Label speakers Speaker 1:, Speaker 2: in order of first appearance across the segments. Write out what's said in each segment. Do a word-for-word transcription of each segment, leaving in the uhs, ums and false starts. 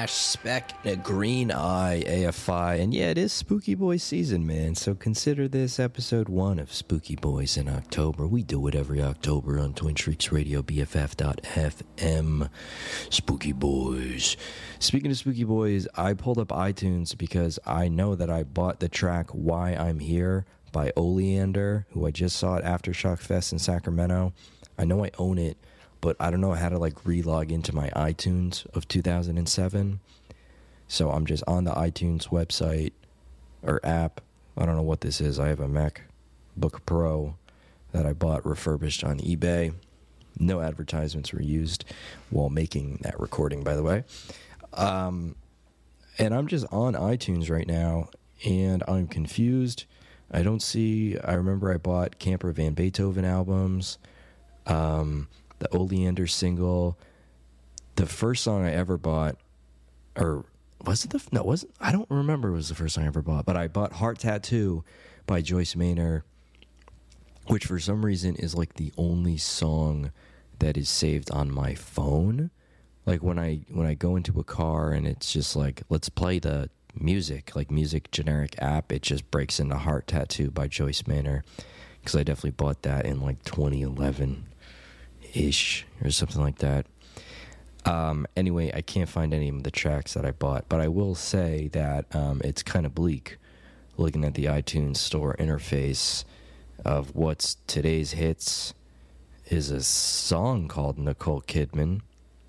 Speaker 1: Flash Spec and a Green Eye A F I. And yeah, it is Spooky Boys season, man. So consider this episode one of Spooky Boys in October. We do it every October on Twin Shrieks Radio, B F F dot F M. Spooky Boys. Speaking of Spooky Boys, I pulled up iTunes because I know that I bought the track Why I'm Here by Oleander, who I just saw at Aftershock Fest in Sacramento. I know I own it, but I don't know how to like re-log into my iTunes of two thousand seven. So I'm just on the iTunes website or app. I don't know what this is. I have a MacBook Pro that I bought refurbished on eBay. No advertisements were used while making that recording, by the way. Um, and I'm just on iTunes right now, and I'm confused. I don't see... I remember I bought Camper Van Beethoven albums. Um... The Oleander single, the first song I ever bought, or was it the, no, wasn't, I don't remember it was the first song I ever bought, but I bought Heart Tattoo by Joyce Manor, which for some reason is like the only song that is saved on my phone. Like when I, when I go into a car and it's just like, let's play the music, like music generic app, it just breaks into Heart Tattoo by Joyce Manor, because I definitely bought that in like twenty eleven. Ish or something like that. Um, anyway, I can't find any of the tracks that I bought, but I will say that um, it's kind of bleak looking at the iTunes store interface of what's today's hits is a song called Nicole Kidman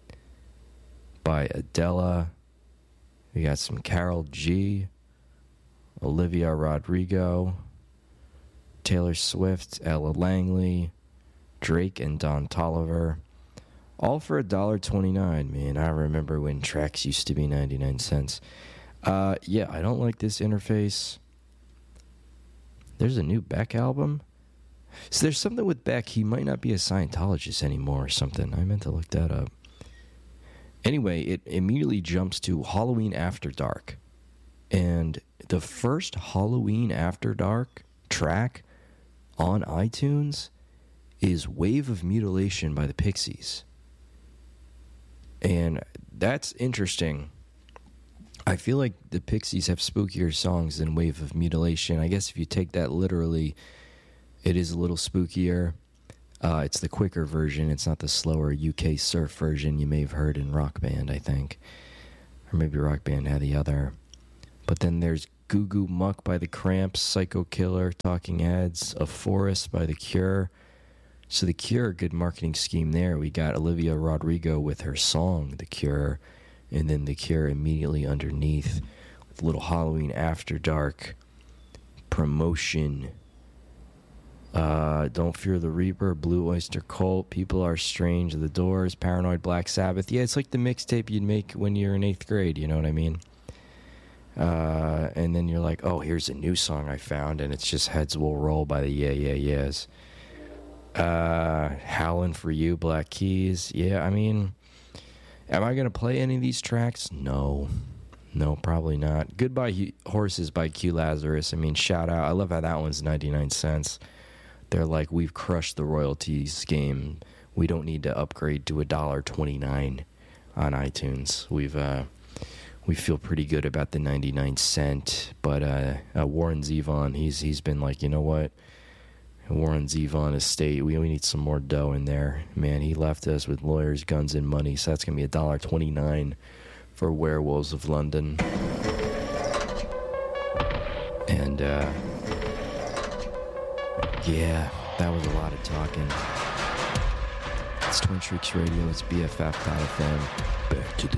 Speaker 1: by Adele. We got some Karol G, Olivia Rodrigo, Taylor Swift, Ella Langley, Drake and Don Toliver, all for a dollar twenty-nine. Man, I remember when tracks used to be ninety-nine cents. Uh, yeah, I don't like this interface. There's a new Beck album. So there's something with Beck. He might not be a Scientologist anymore or something. I meant to look that up. Anyway, it immediately jumps to Halloween After Dark. And the first Halloween After Dark track on iTunes is Wave of Mutilation by the Pixies. And that's interesting. I feel like the Pixies have spookier songs than Wave of Mutilation. I guess if you take that literally, it is a little spookier. Uh, it's the quicker version. It's not the slower U K surf version you may have heard in Rock Band, I think. Or maybe Rock Band had the other. But then there's Goo Goo Muck by the Cramps, Psycho Killer, Talking Heads, A Forest by The Cure. So The Cure, good marketing scheme there. We got Olivia Rodrigo with her song, The Cure, and then The Cure immediately underneath with a little Halloween After Dark promotion. Uh, Don't Fear the Reaper, Blue Oyster Cult, People Are Strange, The Doors, Paranoid Black Sabbath. Yeah, it's like the mixtape you'd make when you're in eighth grade, you know what I mean? Uh, and then you're like, oh, here's a new song I found, and it's just Heads Will Roll by the Yeah Yeah Yeahs. Uh, Howlin' for You, Black Keys. Yeah, I mean, am I going to play any of these tracks? No. No, probably not. Goodbye Horses by Q Lazarus. I mean, shout out. I love how that one's ninety-nine cents. They're like, we've crushed the royalties game. We don't need to upgrade to a dollar twenty-nine on iTunes. We've, uh, we feel pretty good about the ninety-nine cent. But, uh, uh Warren Zevon, he's, he's been like, you know what? Warren Zevon estate, we, we need some more dough in there. Man, he left us with lawyers, guns, and money, so that's going to be a dollar twenty-nine for Werewolves of London. And, uh, yeah, that was a lot of talking. It's Twin Shrieks Radio, it's B F F dot F M. Back to